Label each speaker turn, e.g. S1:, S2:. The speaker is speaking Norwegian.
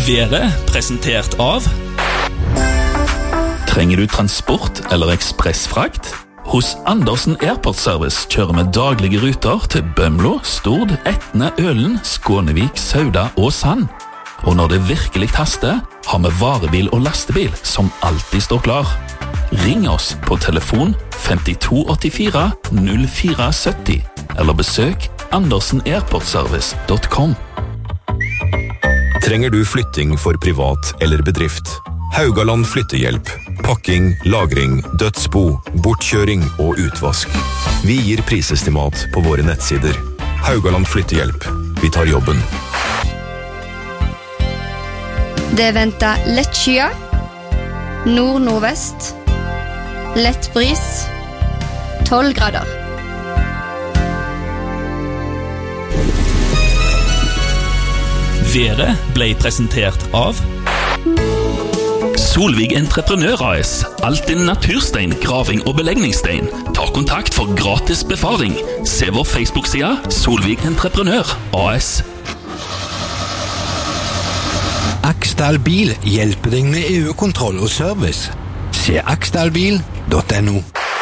S1: Været presentert av Trenger du transport eller ekspressfrakt? Hos Andersen Airport Service kjører vi daglige ruter til Bømlo, Stord, Etne, Ølen, Skånevik, Sauda og Sand. Og når det virkelig haster, har vi varebil og lastebil som alltid står klar. Ring oss på telefon 5284 0470 eller besøk andersenairportservice.com.
S2: Trenger du flytting for privat eller bedrift? Haugaland flyttehjelp, pakking, lagring, dødsbo, bortkjøring og utvask. Vi gir prisestimat på våre nettsider. Haugaland flyttehjelp. Vi tar jobben.
S3: Det venter lett skya, nord-nordvest, lett bris, 12 grader.
S1: Været ble presentert av Solvig Entreprenør AS. Alt din naturstein, graving og belegningsstein. Ta kontakt for gratis befaring. Se vår Facebook-side Solvig Entreprenør AS.
S4: Aksdal Bil hjelper deg med EU-kontroll og service. Se aksdalbil.no.